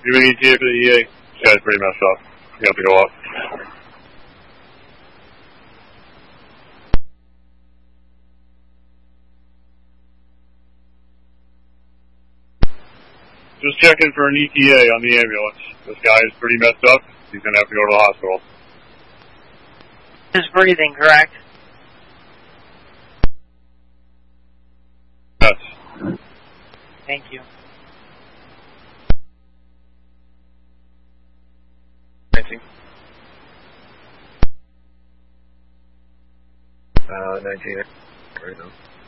You an ETA for the EA? This guy's pretty messed up. You have to go up. Just checking for an ETA on the ambulance. This guy is pretty messed up. He's going to have to go to the hospital. Is breathing, correct? Yes. Thank you. 19. 19 right now.